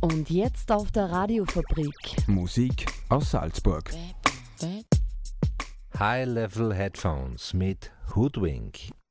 Und jetzt auf der Radiofabrik. Musik aus Salzburg. High Level Headphones mit Hoodwink.